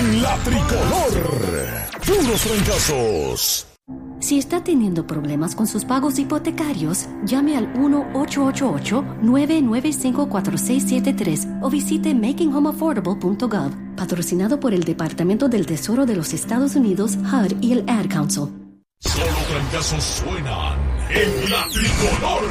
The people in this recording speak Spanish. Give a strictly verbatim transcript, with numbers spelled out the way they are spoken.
en la tricolor. Puros fracasos. Si está teniendo problemas con sus pagos hipotecarios, llame al uno ocho ocho ocho, nueve nueve cinco, cuatro seis siete tres o visite making home affordable punto gov, patrocinado por el Departamento del Tesoro de los Estados Unidos, H U D y el Ad Council. Solo fracasos suenan en la tricolor.